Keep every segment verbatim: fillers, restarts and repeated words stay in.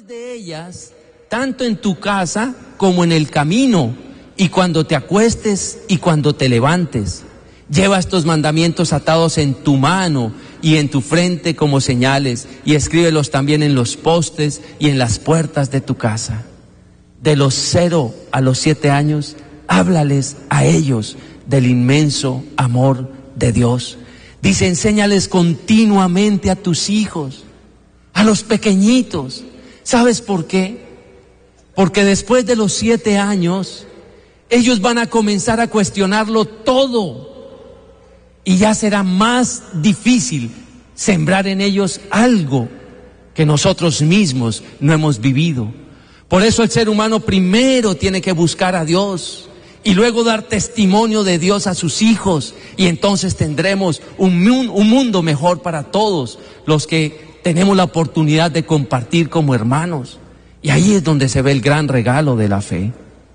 de ellas, tanto en tu casa como en el camino, y cuando te acuestes y cuando te levantes. Lleva estos mandamientos atados en tu mano y en tu frente como señales, y escríbelos también en los postes y en las puertas de tu casa. De los cero a los siete años, háblales a ellos del inmenso amor de Dios. Dice, enséñales continuamente a tus hijos, a los pequeñitos. ¿Sabes por qué? Porque después de los siete años, ellos van a comenzar a cuestionarlo todo. Y ya será más difícil sembrar en ellos algo que nosotros mismos no hemos vivido. Por eso el ser humano primero tiene que buscar a Dios y luego dar testimonio de Dios a sus hijos. Y entonces tendremos un, un mundo mejor para todos los que tenemos la oportunidad de compartir como hermanos. Y ahí es donde se ve el gran regalo de la fe.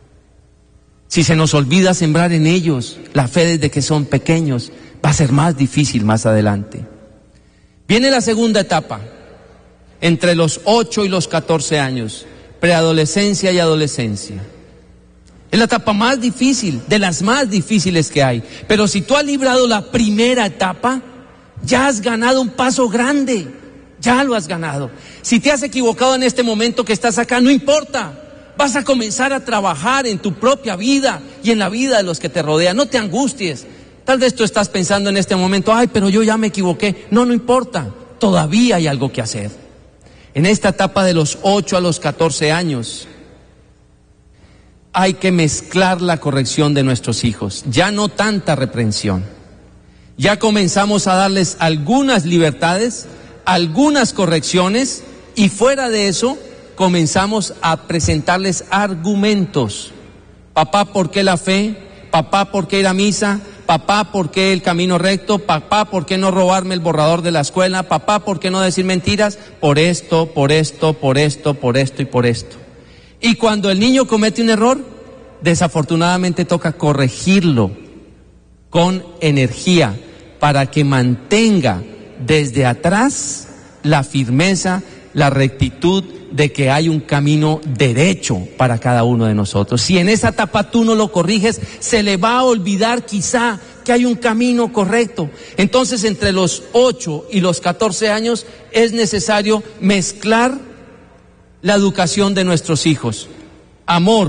Si se nos olvida sembrar en ellos la fe desde que son pequeños, va a ser más difícil más adelante. Viene la segunda etapa, entre los ocho y los catorce años, preadolescencia y adolescencia. Es la etapa más difícil, de las más difíciles que hay. Pero si tú has librado la primera etapa, ya has ganado un paso grande, ya lo has ganado. Si te has equivocado en este momento que estás acá, no importa. Vas a comenzar a trabajar en tu propia vida y en la vida de los que te rodean. No te angusties. Tal vez tú estás pensando en este momento, ay, pero yo ya me equivoqué. No, no importa. Todavía hay algo que hacer. En esta etapa de los ocho a los catorce años, hay que mezclar la corrección de nuestros hijos. Ya no tanta reprensión. Ya comenzamos a darles algunas libertades, algunas correcciones, y fuera de eso, comenzamos a presentarles argumentos. Papá, ¿por qué la fe? Papá, ¿por qué ir a misa? Papá, ¿por qué el camino recto? Papá, ¿por qué no robarme el borrador de la escuela? Papá, ¿por qué no decir mentiras? Por esto, por esto, por esto, por esto y por esto. Y cuando el niño comete un error, desafortunadamente toca corregirlo con energía para que mantenga desde atrás la firmeza, la rectitud de que hay un camino derecho para cada uno de nosotros. Si en esa etapa tú no lo corriges, se le va a olvidar quizá que hay un camino correcto. Entonces, entre los ocho y los catorce años es necesario mezclar la educación de nuestros hijos. Amor,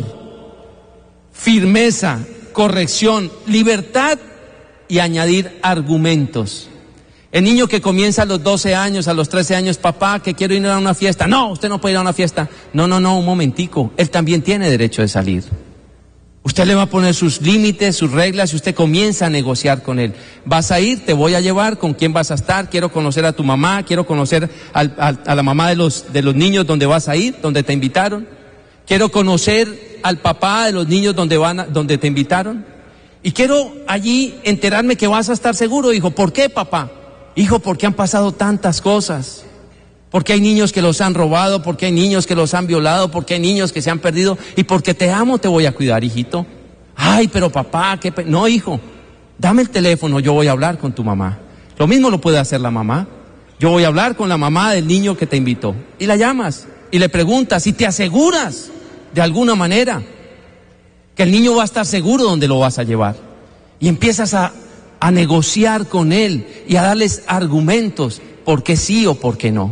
firmeza, corrección, libertad y añadir argumentos. El niño que comienza a los doce años, a los trece años, papá, que quiero ir a una fiesta. No, usted no puede ir a una fiesta. No, no, no, un momentico. Él también tiene derecho de salir. Usted le va a poner sus límites, sus reglas, y usted comienza a negociar con él. ¿Vas a ir? ¿Te voy a llevar? ¿Con quién vas a estar? Quiero conocer a tu mamá, quiero conocer al, al, a la mamá de los, de los niños donde vas a ir, donde te invitaron. Quiero conocer al papá de los niños donde, van a, donde te invitaron. Y quiero allí enterarme que vas a estar seguro, hijo. ¿Por qué, papá? Hijo, porque han pasado tantas cosas, porque hay niños que los han robado, porque hay niños que los han violado, porque hay niños que se han perdido, y porque te amo te voy a cuidar, hijito. Ay, pero papá, qué pe... no, hijo, dame el teléfono, yo voy a hablar con tu mamá. Lo mismo lo puede hacer la mamá. Yo voy a hablar con la mamá del niño que te invitó, y la llamas y le preguntas y te aseguras de alguna manera que el niño va a estar seguro donde lo vas a llevar, y empiezas a a negociar con él y a darles argumentos por qué sí o por qué no.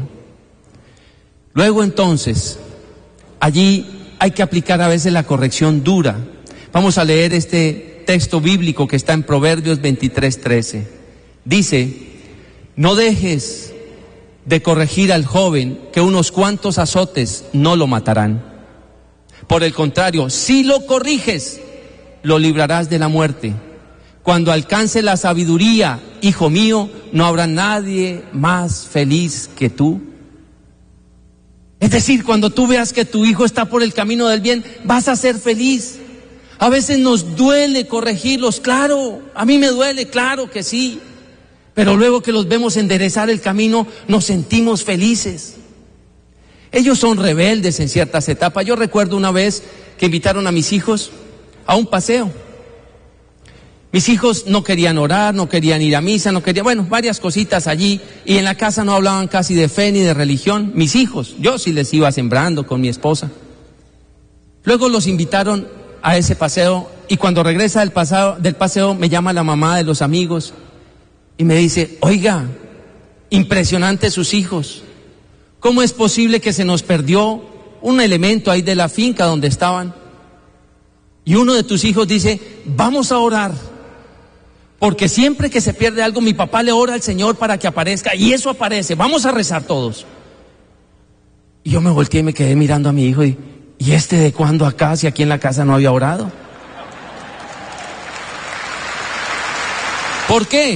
Luego entonces, allí hay que aplicar a veces la corrección dura. Vamos a leer este texto bíblico que está en Proverbios veintitrés trece. Dice, no dejes de corregir al joven, que unos cuantos azotes no lo matarán. Por el contrario, si lo corriges, lo librarás de la muerte. Cuando alcance la sabiduría, hijo mío, no habrá nadie más feliz que tú. Es decir, cuando tú veas que tu hijo está por el camino del bien, vas a ser feliz. A veces nos duele corregirlos, claro, a mí me duele, claro que sí. Pero luego que los vemos enderezar el camino, nos sentimos felices. Ellos son rebeldes en ciertas etapas. Yo recuerdo una vez que invitaron a mis hijos a un paseo. Mis hijos no querían orar, no querían ir a misa, no querían, bueno, varias cositas allí, y en la casa no hablaban casi de fe ni de religión. Mis hijos, yo sí les iba sembrando con mi esposa. Luego los invitaron a ese paseo, y cuando regresa del paseo, del paseo me llama la mamá de los amigos y me dice: oiga, impresionante sus hijos. ¿Cómo es posible que se nos perdió un elemento ahí de la finca donde estaban? Y uno de tus hijos dice: vamos a orar, porque siempre que se pierde algo, mi papá le ora al Señor para que aparezca, y eso aparece, vamos a rezar todos. Y yo me volteé y me quedé mirando a mi hijo y, ¿y este de cuándo acá, si aquí en la casa no había orado? ¿Por qué?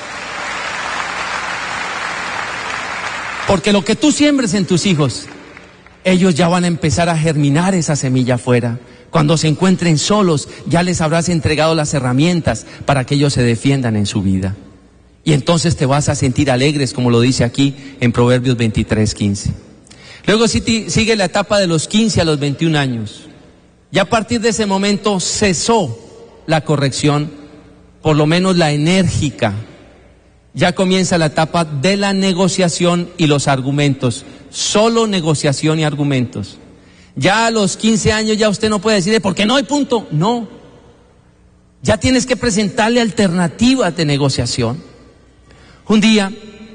Porque lo que tú siembres en tus hijos, ellos ya van a empezar a germinar esa semilla afuera. Cuando se encuentren solos, ya les habrás entregado las herramientas para que ellos se defiendan en su vida. Y entonces te vas a sentir alegres, como lo dice aquí en Proverbios veintitrés, quince. Luego sigue la etapa de los quince a los veintiún años. Ya a partir de ese momento cesó la corrección, por lo menos la enérgica. Ya comienza la etapa de la negociación y los argumentos. Solo negociación y argumentos. Ya a los quince años ya usted no puede decir, ¿por qué no hay punto? No. Ya tienes que presentarle alternativas de negociación. Un día,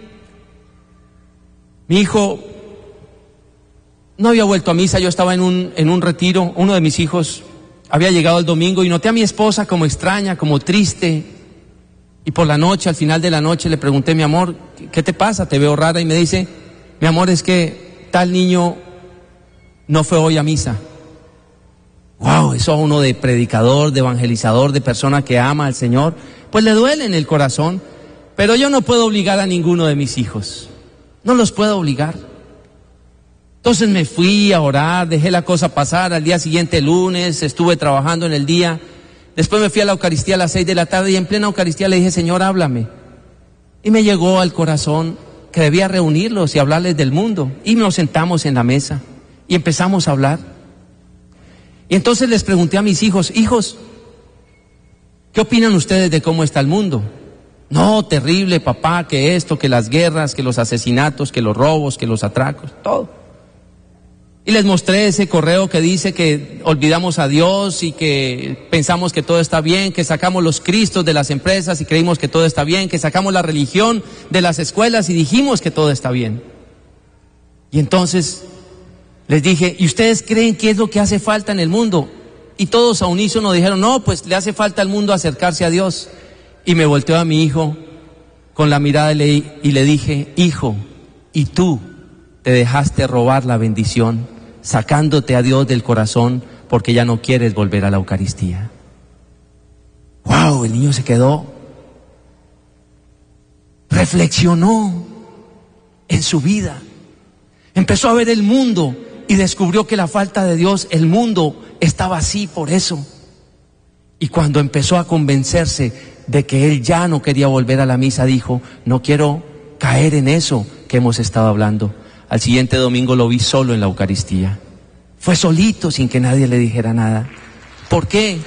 mi hijo no había vuelto a misa, yo estaba en un, en un retiro, uno de mis hijos había llegado el domingo y noté a mi esposa como extraña, como triste. Y por la noche, al final de la noche, le pregunté: mi amor, ¿qué te pasa? Te veo rara. Y me dice: mi amor, es que tal niño no fue hoy a misa. Wow, eso a uno de predicador, de evangelizador, de persona que ama al Señor, pues le duele en el corazón. Pero yo no puedo obligar a ninguno de mis hijos. No los puedo obligar. Entonces me fui a orar, dejé la cosa pasar. Al día siguiente, lunes, estuve trabajando en el día. Después me fui a la Eucaristía a las seis de la tarde y en plena Eucaristía le dije: Señor, háblame. Y me llegó al corazón que debía reunirlos y hablarles del mundo. Y nos sentamos en la mesa y empezamos a hablar. Y entonces les pregunté a mis hijos: hijos, ¿qué opinan ustedes de cómo está el mundo? No, terrible, papá, que esto, que las guerras, que los asesinatos, que los robos, que los atracos, todo. Y les mostré ese correo que dice que olvidamos a Dios y que pensamos que todo está bien, que sacamos los cristos de las empresas y creímos que todo está bien, que sacamos la religión de las escuelas y dijimos que todo está bien. Y entonces les dije: ¿y ustedes creen qué es lo que hace falta en el mundo? Y todos a unísono dijeron: no, pues le hace falta al mundo acercarse a Dios. Y me volteó a mi hijo con la mirada y le, y le dije: hijo, ¿y tú te dejaste robar la bendición, sacándote a Dios del corazón porque ya no quieres volver a la Eucaristía? ¡Wow! El niño se quedó, reflexionó en su vida, empezó a ver el mundo y descubrió que la falta de Dios, el mundo estaba así por eso. Y cuando empezó a convencerse de que él ya no quería volver a la misa, dijo: no quiero caer en eso que hemos estado hablando. Al siguiente domingo lo vi solo en la Eucaristía. Fue solito, sin que nadie le dijera nada. ¿Por qué?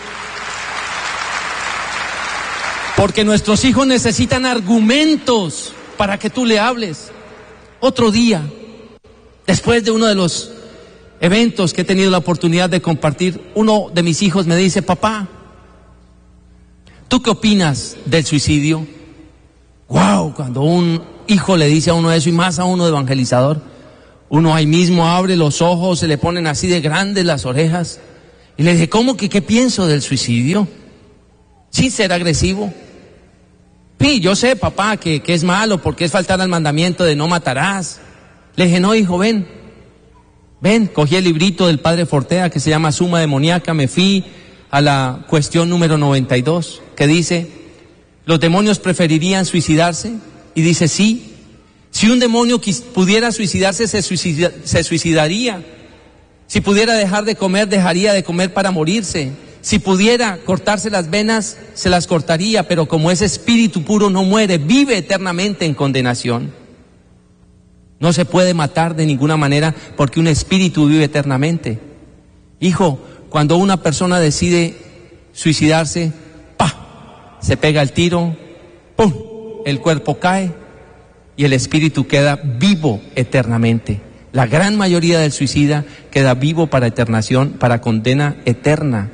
Porque nuestros hijos necesitan argumentos para que tú le hables. Otro día, después de uno de los eventos que he tenido la oportunidad de compartir, uno de mis hijos me dice: papá, ¿tú qué opinas del suicidio? Wow, cuando un hijo le dice a uno eso, y más a uno de evangelizador, uno ahí mismo abre los ojos, se le ponen así de grandes las orejas. Y le dije: ¿cómo que qué pienso del suicidio? Sin ser agresivo. Sí, yo sé, papá, que, que es malo porque es faltar al mandamiento de no matarás. Le dije: no, hijo, ven. Ven, cogí el librito del padre Fortea que se llama Suma Demoníaca, me fui a la cuestión número noventa y dos, que dice: ¿los demonios preferirían suicidarse? Y dice: sí. Si un demonio pudiera suicidarse, se, suicida, se suicidaría. Si pudiera dejar de comer, dejaría de comer para morirse. Si pudiera cortarse las venas, se las cortaría, pero como ese espíritu puro no muere, vive eternamente en condenación. No se puede matar de ninguna manera porque un espíritu vive eternamente. Hijo, cuando una persona decide suicidarse, ¡pa!, se pega el tiro, ¡pum!, el cuerpo cae y el espíritu queda vivo eternamente. La gran mayoría del suicida queda vivo para eternación, para condena eterna.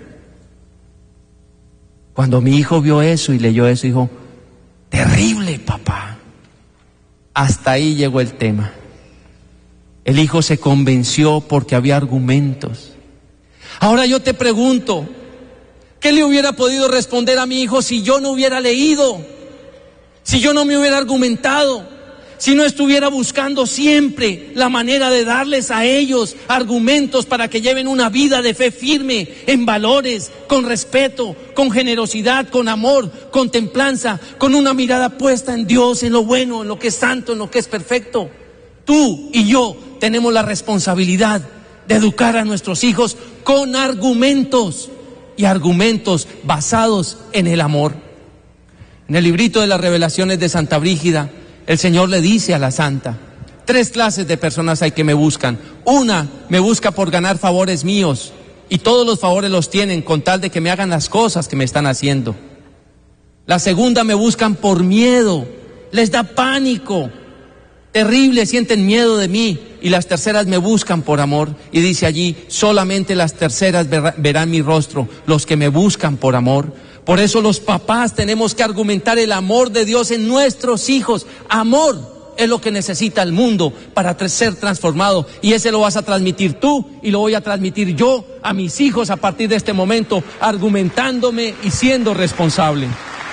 Cuando mi hijo vio eso y leyó eso, dijo: terrible, papá. Hasta ahí llegó el tema. El hijo se convenció porque había argumentos. Ahora yo te pregunto, ¿qué le hubiera podido responder a mi hijo si yo no hubiera leído? Si yo no me hubiera argumentado, si no estuviera buscando siempre la manera de darles a ellos argumentos para que lleven una vida de fe firme, en valores, con respeto, con generosidad, con amor, con templanza, con una mirada puesta en Dios, en lo bueno, en lo que es santo, en lo que es perfecto. Tú y yo tenemos la responsabilidad de educar a nuestros hijos con argumentos, y argumentos basados en el amor. En el librito de las Revelaciones de Santa Brígida, el Señor le dice a la santa: tres clases de personas hay que me buscan. Una me busca por ganar favores míos, y todos los favores los tienen con tal de que me hagan las cosas que me están haciendo. La segunda me buscan por miedo, les da pánico, terrible, sienten miedo de mí. Y las terceras me buscan por amor. Y dice allí: solamente las terceras verán mi rostro, los que me buscan por amor. Por eso los papás tenemos que argumentar el amor de Dios en nuestros hijos. Amor es lo que necesita el mundo para ser transformado, y ese lo vas a transmitir tú y lo voy a transmitir yo a mis hijos a partir de este momento, argumentándome y siendo responsable.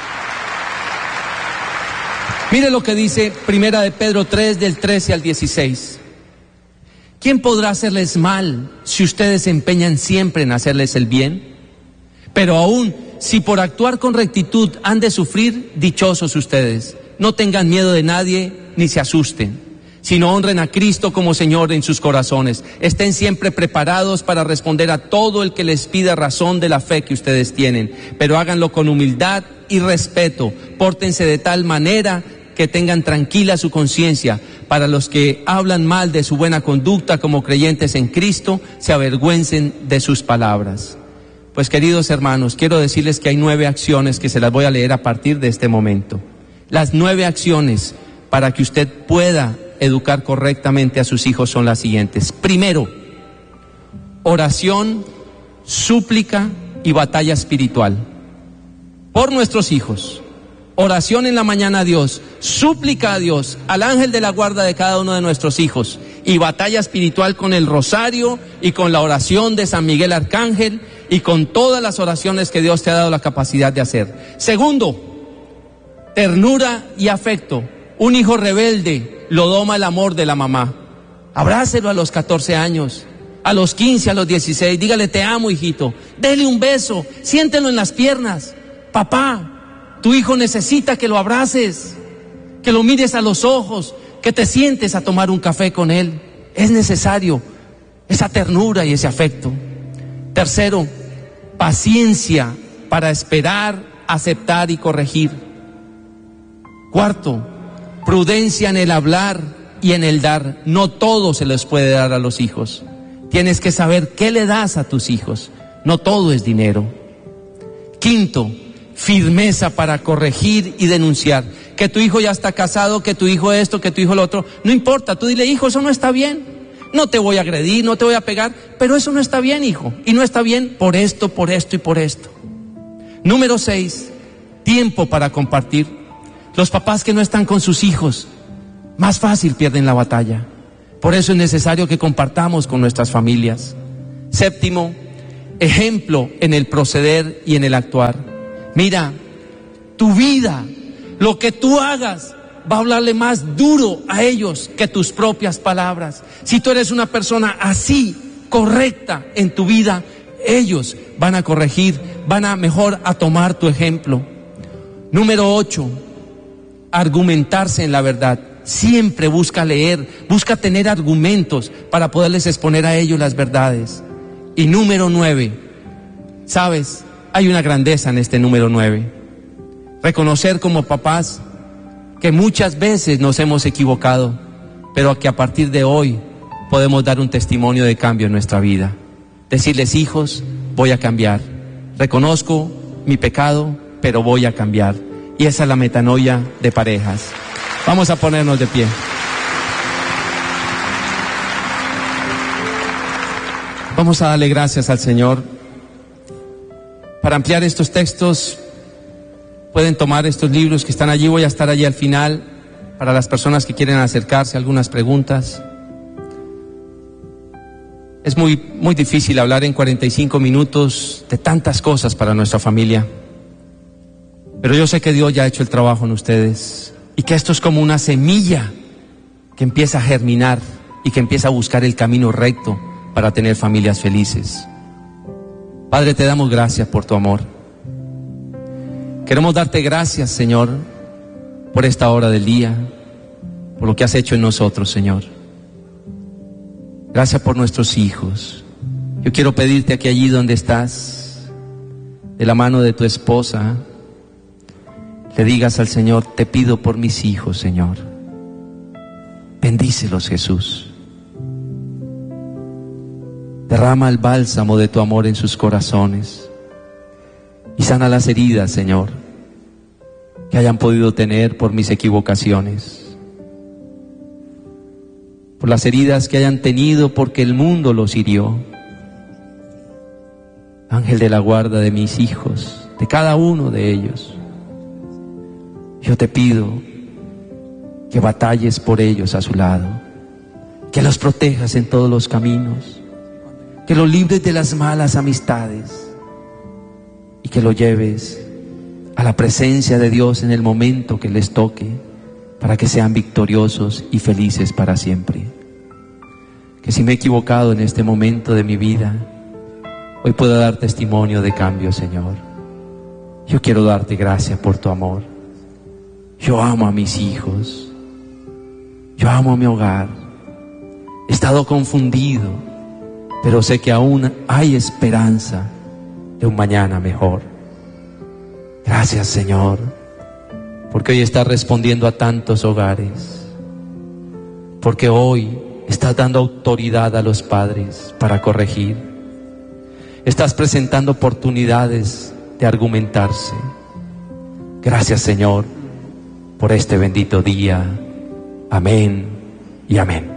Mire lo que dice Primera de Pedro tres, del trece al dieciséis. ¿Quién podrá hacerles mal si ustedes se empeñan siempre en hacerles el bien? Pero aún si por actuar con rectitud han de sufrir, dichosos ustedes. No tengan miedo de nadie ni se asusten, sino honren a Cristo como Señor en sus corazones. Estén siempre preparados para responder a todo el que les pida razón de la fe que ustedes tienen, pero háganlo con humildad y respeto. Pórtense de tal manera que tengan tranquila su conciencia. Para los que hablan mal de su buena conducta como creyentes en Cristo, se avergüencen de sus palabras. Pues, queridos hermanos, quiero decirles que hay nueve acciones que se las voy a leer a partir de este momento. Las nueve acciones para que usted pueda educar correctamente a sus hijos son las siguientes. Primero, oración, súplica y batalla espiritual por nuestros hijos. Oración en la mañana a Dios, súplica a Dios, al ángel de la guarda de cada uno de nuestros hijos, y batalla espiritual con el rosario y con la oración de San Miguel Arcángel y con todas las oraciones que Dios te ha dado la capacidad de hacer. Segundo, ternura y afecto. Un hijo rebelde lo doma el amor de la mamá. Abrácelo a los catorce años, a los quince, a los dieciséis, dígale: te amo, hijito, dele un beso, siéntelo en las piernas. Papá, tu hijo necesita que lo abraces, que lo mires a los ojos, que te sientes a tomar un café con él. Es necesario esa ternura y ese afecto. Tercero, paciencia para esperar, aceptar y corregir. Cuarto, prudencia en el hablar y en el dar. No todo se les puede dar a los hijos. Tienes que saber qué le das a tus hijos. No todo es dinero. Quinto, firmeza para corregir y denunciar. Que tu hijo ya está casado, que tu hijo esto, que tu hijo lo otro, no importa, tú dile: hijo, eso no está bien. No te voy a agredir, no te voy a pegar, pero eso no está bien, hijo, y no está bien por esto, por esto y por esto. Número seis, tiempo para compartir. Los papás que no están con sus hijos, más fácil pierden la batalla. Por eso es necesario que compartamos con nuestras familias. Séptimo, ejemplo en el proceder y en el actuar. Mira, tu vida, lo que tú hagas, va a hablarle más duro a ellos que tus propias palabras. Si tú eres una persona así, correcta en tu vida, ellos van a corregir, van a mejor a tomar tu ejemplo. Número ocho, argumentarse en la verdad. Siempre busca leer, busca tener argumentos para poderles exponer a ellos las verdades. Y número nueve, ¿sabes? Hay una grandeza en este número nueve. Reconocer como papás que muchas veces nos hemos equivocado, pero que a partir de hoy podemos dar un testimonio de cambio en nuestra vida. Decirles: hijos, voy a cambiar. Reconozco mi pecado, pero voy a cambiar. Y esa es la metanoia de parejas. Vamos a ponernos de pie. Vamos a darle gracias al Señor. Para ampliar estos textos, pueden tomar estos libros que están allí. Voy a estar allí al final para las personas que quieren acercarse, algunas preguntas. Es muy, muy difícil hablar en cuarenta y cinco minutos de tantas cosas para nuestra familia. Pero yo sé que Dios ya ha hecho el trabajo en ustedes y que esto es como una semilla que empieza a germinar y que empieza a buscar el camino recto para tener familias felices. Padre, te damos gracias por tu amor. Queremos darte gracias, Señor, por esta hora del día, por lo que has hecho en nosotros, Señor. Gracias por nuestros hijos. Yo quiero pedirte que allí donde estás, de la mano de tu esposa, le digas al Señor: te pido por mis hijos, Señor. Bendícelos, Jesús. Derrama el bálsamo de tu amor en sus corazones y sana las heridas, Señor, que hayan podido tener por mis equivocaciones, por las heridas que hayan tenido porque el mundo los hirió. Ángel de la guarda de mis hijos, de cada uno de ellos, yo te pido que batalles por ellos a su lado, que los protejas en todos los caminos, que los libres de las malas amistades y que los lleves a la presencia de Dios en el momento que les toque, para que sean victoriosos y felices para siempre. Que si me he equivocado en este momento de mi vida, hoy puedo dar testimonio de cambio, Señor. Yo quiero darte gracias por tu amor. Yo amo a mis hijos, yo amo a mi hogar. He estado confundido, pero sé que aún hay esperanza de un mañana mejor. Gracias, Señor, porque hoy estás respondiendo a tantos hogares, porque hoy estás dando autoridad a los padres para corregir, estás presentando oportunidades de argumentarse. Gracias, Señor, por este bendito día. Amén y amén.